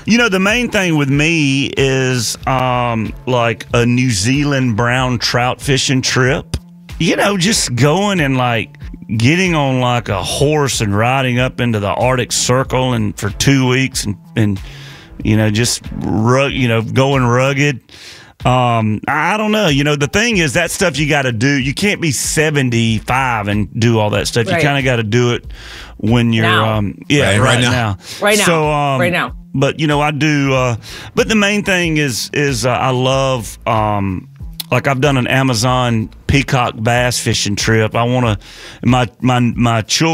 You know, the main thing with me is like a New Zealand brown trout fishing trip. You know, just going and like getting on like a horse and riding up into the Arctic Circle and for 2 weeks and you know, just going rugged. I don't know. You know, the thing is that stuff you got to do. You can't be 75 and do all that stuff. Right. You kind of got to do it when you're now. Right now. So, right now. But you know, I do. But the main thing is I love. Like I've done an Amazon peacock bass fishing trip. I want to. My children